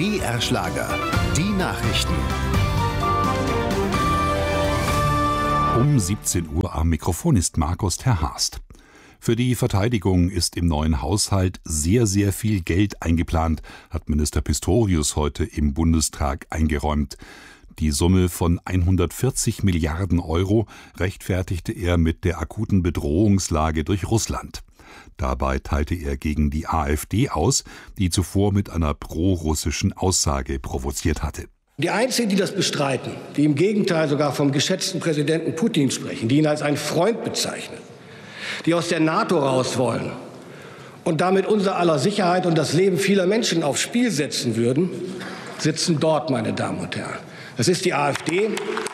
BR Schlager. Die Nachrichten. Um 17 Uhr am Mikrofon ist Markus Terhast. Für die Verteidigung ist im neuen Haushalt sehr, sehr viel Geld eingeplant, hat Minister Pistorius heute im Bundestag eingeräumt. Die Summe von 140 Milliarden Euro rechtfertigte er mit der akuten Bedrohungslage durch Russland. Dabei teilte er gegen die AfD aus, die zuvor mit einer pro-russischen Aussage provoziert hatte. Die Einzigen, die das bestreiten, die im Gegenteil sogar vom geschätzten Präsidenten Putin sprechen, die ihn als einen Freund bezeichnen, die aus der NATO raus wollen und damit unser aller Sicherheit und das Leben vieler Menschen aufs Spiel setzen würden, sitzen dort, meine Damen und Herren. Das ist die AfD.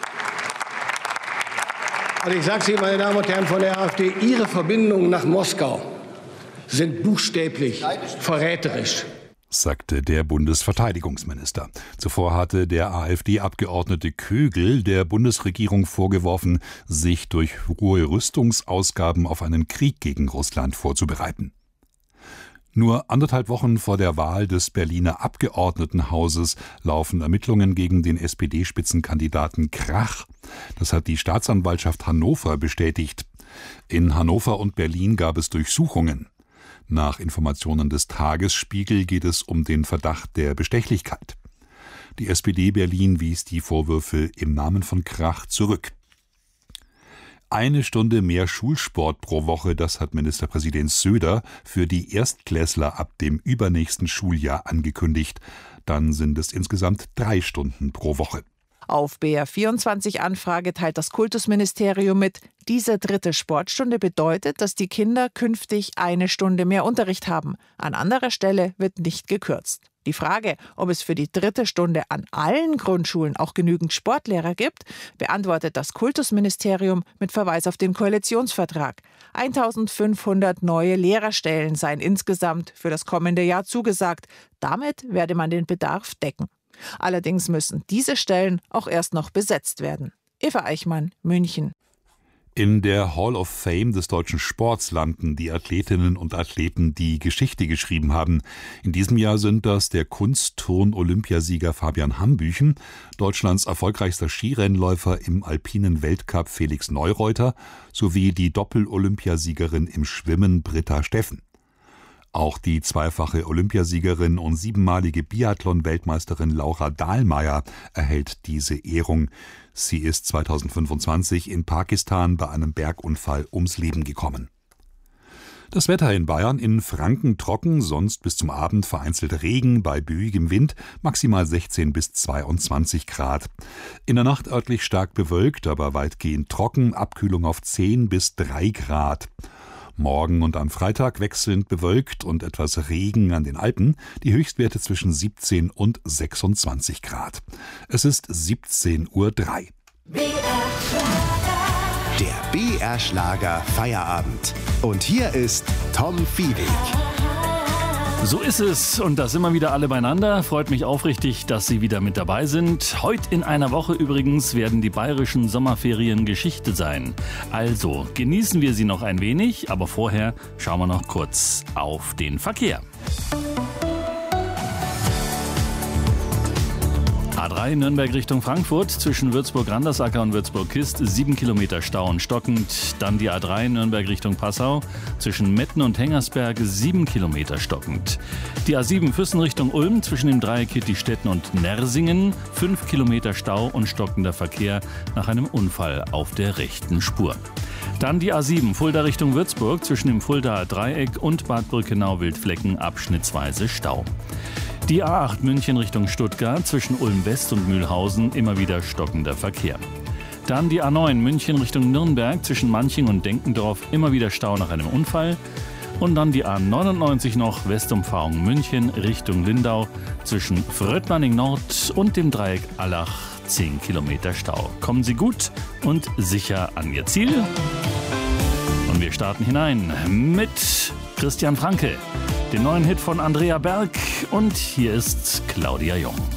Und ich sage es Ihnen, meine Damen und Herren von der AfD, Ihre Verbindungen nach Moskau sind buchstäblich verräterisch, sagte der Bundesverteidigungsminister. Zuvor hatte der AfD-Abgeordnete Kögel der Bundesregierung vorgeworfen, sich durch hohe Rüstungsausgaben auf einen Krieg gegen Russland vorzubereiten. Nur 1,5 Wochen vor der Wahl des Berliner Abgeordnetenhauses laufen Ermittlungen gegen den SPD-Spitzenkandidaten Krach. Das hat die Staatsanwaltschaft Hannover bestätigt. In Hannover und Berlin gab es Durchsuchungen. Nach Informationen des Tagesspiegel geht es um den Verdacht der Bestechlichkeit. Die SPD Berlin wies die Vorwürfe im Namen von Krach zurück. 1 Stunde mehr Schulsport pro Woche, das hat Ministerpräsident Söder für die Erstklässler ab dem übernächsten Schuljahr angekündigt. Dann sind es insgesamt 3 Stunden pro Woche. Auf BR24-Anfrage teilt das Kultusministerium mit, diese 3. Sportstunde bedeutet, dass die Kinder künftig 1 Stunde mehr Unterricht haben. An anderer Stelle wird nicht gekürzt. Die Frage, ob es für die 3. Stunde an allen Grundschulen auch genügend Sportlehrer gibt, beantwortet das Kultusministerium mit Verweis auf den Koalitionsvertrag. 1500 neue Lehrerstellen seien insgesamt für das kommende Jahr zugesagt. Damit werde man den Bedarf decken. Allerdings müssen diese Stellen auch erst noch besetzt werden. Eva Eichmann, München. In der Hall of Fame des deutschen Sports landen die Athletinnen und Athleten, die Geschichte geschrieben haben. In diesem Jahr sind das der Kunstturn-Olympiasieger Fabian Hambüchen, Deutschlands erfolgreichster Skirennläufer im alpinen Weltcup Felix Neureuter sowie die Doppel-Olympiasiegerin im Schwimmen Britta Steffen. Auch die zweifache Olympiasiegerin und 7-malige Biathlon-Weltmeisterin Laura Dahlmeier erhält diese Ehrung. Sie ist 2025 in Pakistan bei einem Bergunfall ums Leben gekommen. Das Wetter in Bayern: in Franken trocken, sonst bis zum Abend vereinzelt Regen, bei böigem Wind maximal 16 bis 22 Grad. In der Nacht örtlich stark bewölkt, aber weitgehend trocken, Abkühlung auf 10 bis 3 Grad. Morgen und am Freitag wechselnd bewölkt und etwas Regen an den Alpen, die Höchstwerte zwischen 17 und 26 Grad. Es ist 17:03 Uhr. Der BR Schlager Feierabend. Und hier ist Tom Fiebig. So ist es, und da sind wir wieder alle beieinander. Freut mich aufrichtig, dass Sie wieder mit dabei sind. Heute in einer Woche übrigens werden die bayerischen Sommerferien Geschichte sein. Also genießen wir sie noch ein wenig, aber vorher schauen wir noch kurz auf den Verkehr. A3 Nürnberg Richtung Frankfurt, zwischen Würzburg-Randersacker und Würzburg-Kist 7 Kilometer Stau und stockend. Dann die A3 Nürnberg Richtung Passau, zwischen Metten und Hengersberg 7 Kilometer stockend. Die A7 Füssen Richtung Ulm, zwischen dem Dreieck Hittistetten und Nersingen 5 Kilometer Stau und stockender Verkehr nach einem Unfall auf der rechten Spur. Dann die A7 Fulda Richtung Würzburg, zwischen dem Fuldaer Dreieck und Bad Birkenau-Wildflecken abschnittsweise Stau. Die A8 München Richtung Stuttgart, zwischen Ulm West und Mühlhausen immer wieder stockender Verkehr. Dann die A9 München Richtung Nürnberg, zwischen Manching und Denkendorf immer wieder Stau nach einem Unfall. Und dann die A99 noch Westumfahrung München Richtung Lindau, zwischen Fröttmanning Nord und dem Dreieck Allach 10 Kilometer Stau. Kommen Sie gut und sicher an Ihr Ziel. Und wir starten hinein mit Christian Franke, den neuen Hit von Andrea Berg, und hier ist Claudia Jung.